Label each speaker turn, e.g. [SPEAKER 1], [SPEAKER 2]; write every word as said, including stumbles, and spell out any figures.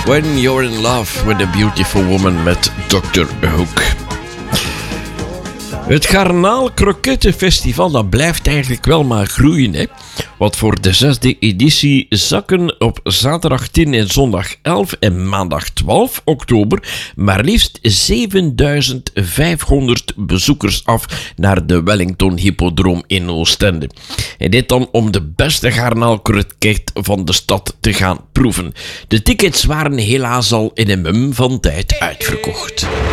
[SPEAKER 1] When You're in Love with a Beautiful Woman met dokter Hook. Het Garnaal-Krokettenfestival dat blijft eigenlijk wel maar groeien, hè? Want voor de zesde editie zakken op zaterdag tien en zondag elf en maandag twaalf oktober maar liefst zevenduizend vijfhonderd bezoekers af naar de Wellington Hippodroom in Oostende. En dit dan om de beste garnaalkroket van de stad te gaan proeven. De tickets waren helaas al in een mum van tijd uitverkocht.